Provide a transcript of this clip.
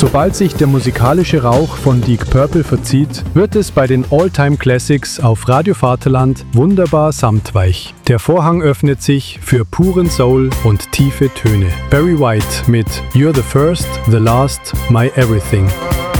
Sobald sich der musikalische Rauch von Deep Purple verzieht, wird es bei den All-Time Classics auf Radio Vaterland wunderbar samtweich. Der Vorhang öffnet sich für puren Soul und tiefe Töne. Barry White mit You're the First, the Last, My Everything.